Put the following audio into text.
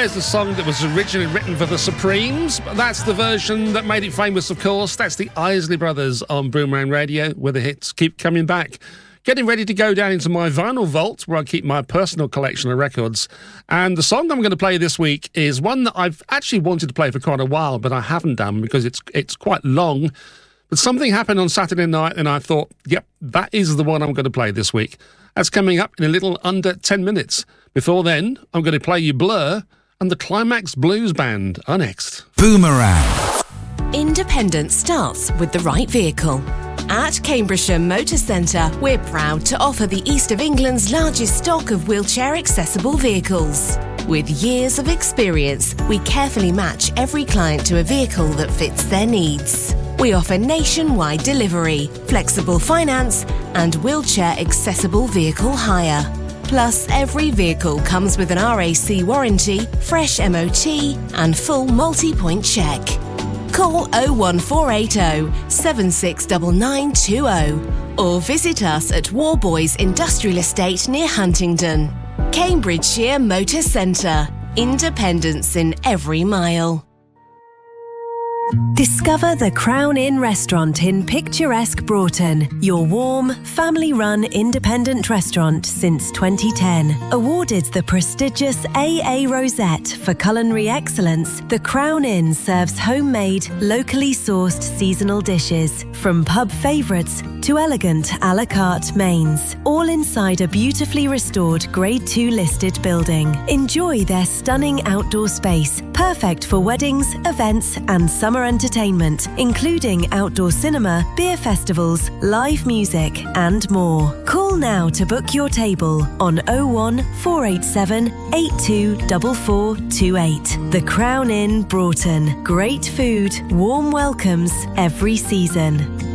There's the song that was originally written for the Supremes, but that's the version that made it famous, of course. That's the Isley Brothers on Boomerang Radio, where the hits keep coming back. Getting ready to go down into my vinyl vault, where I keep my personal collection of records. And the song I'm going to play this week is one that I've actually wanted to play for quite a while, but I haven't done because it's quite long. But something happened on Saturday night, and I thought, yep, that is the one I'm going to play this week. That's coming up in a little under 10 minutes. Before then, I'm going to play you Blur and the Climax Blues Band are next. Boomerang. Independence starts with the right vehicle. At Cambridgeshire Motor Centre, we're proud to offer the East of England's largest stock of wheelchair-accessible vehicles. With years of experience, we carefully match every client to a vehicle that fits their needs. We offer nationwide delivery, flexible finance, and wheelchair-accessible vehicle hire. Plus, every vehicle comes with an RAC warranty, fresh MOT, and full multi-point check. Call 01480 769920 or visit us at Warboys Industrial Estate near Huntingdon. Cambridgeshire Motor Centre. Independence in every mile. Discover the Crown Inn restaurant in picturesque Broughton, your warm, family-run independent restaurant since 2010. Awarded the prestigious AA Rosette for culinary excellence, the Crown Inn serves homemade, locally sourced seasonal dishes, from pub favourites to elegant a la carte mains, all inside a beautifully restored Grade 2 listed building. Enjoy their stunning outdoor space, perfect for weddings, events and summer entertainment, including outdoor cinema, beer festivals, live music and more. Call now to book your table on 01487 824428. The Crown Inn Broughton. Great food, warm welcomes every season.